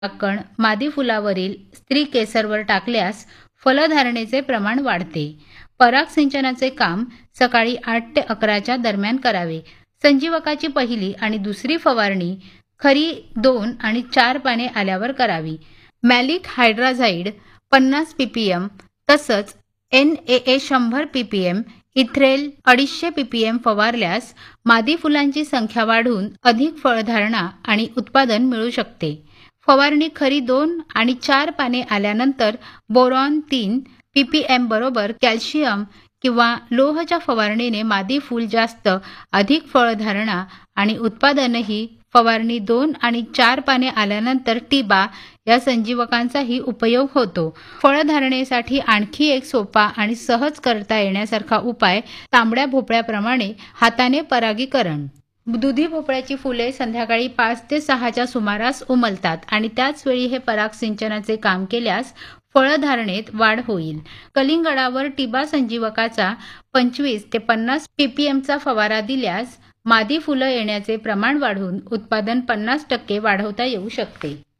झाकण मादी फुलावरील स्त्री केसरवर टाकल्यास फलधारणेचे प्रमाण वाढते। परागसिंचनाचे काम सकाळी 8 ते 11च्या दरम्यान करावे। संजीवकाची पहिली आणि दुसरी फवारणी खरी 2 आणि 4 पाने आल्यावर करावी। मॅलिक हायड्राझाईड 50 ppm तसंच NAA 100 ppm, इथ्रेल 250 ppm फवारल्यास मादी फुलांची संख्या वाढून अधिक फळधारणा आणि उत्पादन मिळू शकते। फवारणी खरी 2 आणि 4 पाने आल्यानंतर बोरॉन 3 ppm बरोबर कॅल्शियम किंवा लोहच्या फवारणीने मादी फूल जास्त अधिक फळधारणा आणि उत्पादनही। फवारणी 2 आणि 4 पाने आल्यानंतर टिबा या संजीवकांचाही उपयोग होतो। फळधारणेसाठी आणखी एक सोपा आणि सहज करता येण्यासारखा उपाय तांबड्या भोपळ्याप्रमाणे हाताने परागीकरण। दुधी भोपळ्याची फुले संध्याकाळी 5 ते 6च्या सुमारास उमलतात आणि त्याच वेळी हे परागसिंचनाचे काम केल्यास फळधारणेत वाढ होईल। कलिंगडावर टिबा संजीवकाचा 25 ते 50 ppmचा फवारा दिल्यास मादी फुलं येण्याचे प्रमाण वाढून उत्पादन 50% वाढवता येऊ शकते।